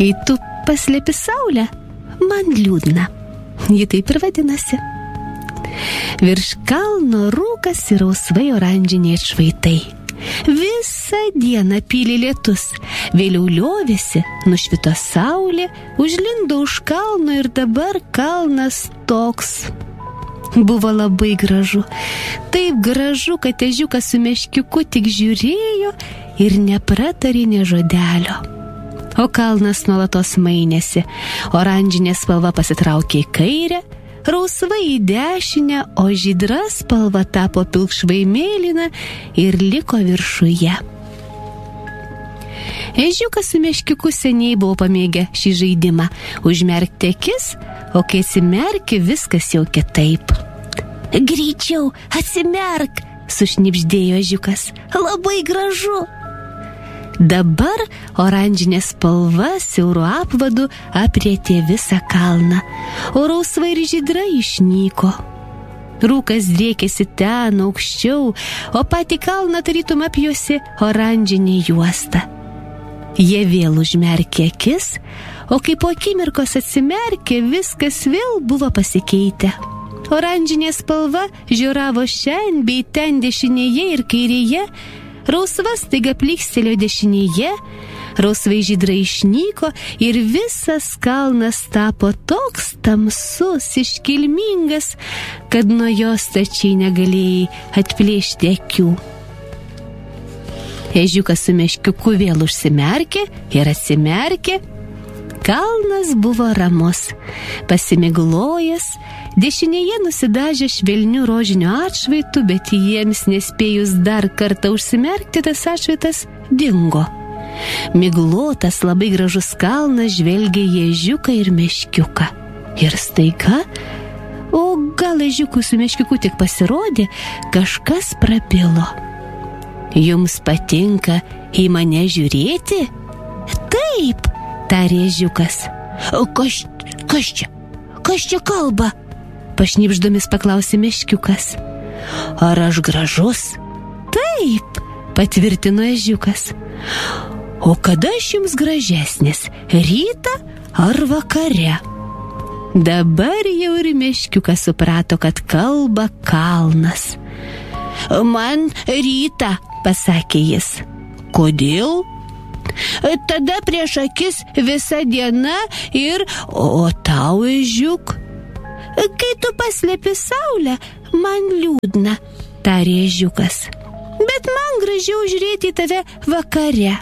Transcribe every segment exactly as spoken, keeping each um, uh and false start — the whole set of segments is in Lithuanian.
Kai tu paslėpi saulę, man liūdna. Ji taip ir vadinasi. Virš kalno rūkas ir rausvai oranžiniai atšvaitai. Visą dieną pylė lietus, vėliau liovėsi, nušvito saulė, užlindo už kalno ir dabar kalnas toks. Buvo labai gražu, taip gražu, kad ežiukas su meškiuku tik žiūrėjo ir nepratarė nė žodelio. O kalnas nuolatos mainėsi, oranžinė spalva pasitraukė į kairę, rausvai į dešinę, o žydra spalva tapo pilkšvai mėlyna ir liko viršuje. Ežiukas su meškiuku seniai buvo pamėgę šį žaidimą – užmerkti akis, o kai atsimerki, viskas jau kitaip. Greičiau, atsimerk, sušnibždėjo ežiukas, labai gražu. Dabar oranžinė spalva siauru apvadu aprietė visą kalną, o rausva ir žydra išnyko. Rūkas driekėsi ten aukščiau, o patį kalną tarytum apjuosė oranžinė juosta. Jie vėl užmerkė akis, o kai po akimirkos atsimerkė, viskas vėl buvo pasikeitę. Oranžinė spalva žiūravo šen bei ten dešinėje ir kairėje, rausvas staiga plykstelėjo dešinėje, rausvai žydra išnyko ir visas kalnas tapo toks tamsus, iškilmingas, kad nuo jos stačiai negalėjai atplėšti akių. Ežiukas su meškiuku vėl užsimerkė ir atsimerkė. Kalnas buvo ramus, pasimiglojęs, dešinėje nusidažė švelnių rožinių atšvaitų, bet jiems nespėjus dar kartą užsimerkti, tas atšvaitas dingo. Miglotas labai gražus kalnas žvelgė į ežiuką ir meškiuką. Ir staiga, o gal ežiukui su meškiuku tik pasirodė, kažkas prabilo. Jums patinka į mane žiūrėti? Taip, tarė ežiukas. O kas, kas čia? Kas čia kalba? Pašnibždomis paklausė meškiukas. Ar aš gražus? Taip, patvirtino ežiukas. O kada aš jums gražesnis? Rytą ar vakare? Dabar jau ir meškiukas suprato, kad kalba kalnas. Man rytą, pasakė jis. Kodėl? Tada prieš akis visa diena ir... O tau, ežiuk? Kai tu paslėpi saulę, man liūdna, tarė ežiukas. Bet man gražiau žiūrėti į tave vakare.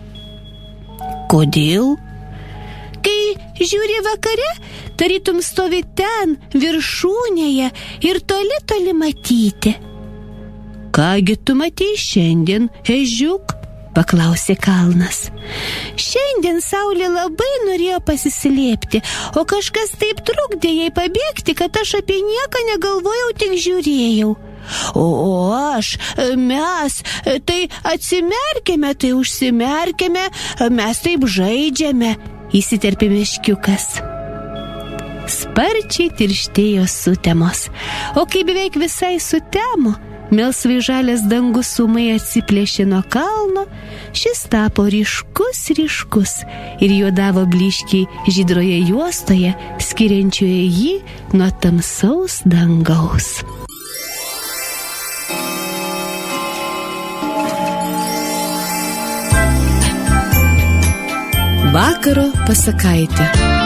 Kodėl? Kai žiūri vakare, tarytum stovi ten, viršūnėje ir toli toli matyti. Kągi tu matei šiandien, ežiuk? Paklausė kalnas. Šiandien saulė labai norėjo pasislėpti, o kažkas taip trukdė jai pabėgti, kad aš apie nieką negalvojau, tik žiūrėjau. O, o aš, mes, tai atsimerkime, tai užsimerkime, mes taip žaidžiame, įsiterpė meškiukas. Sparčiai tirštėjo sutemos, o kai beveik visai sutemo, melsvai žalias dangus ūmai atsiplėšė nuo kalno, šis tapo ryškus ryškus ir juodavo blyškiai žydroje juostoje, skiriančioje jį nuo tamsaus dangaus. Vakaro pasakaitė.